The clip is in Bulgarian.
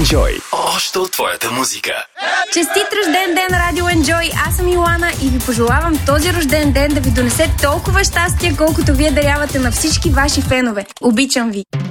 Enjoy. Още от твоята музика. Честит рожден ден, Радио Enjoy! Аз съм Йоана и ви пожелавам този рожден ден да ви донесе толкова щастие, колкото вие дарявате на всички ваши фенове. Обичам ви!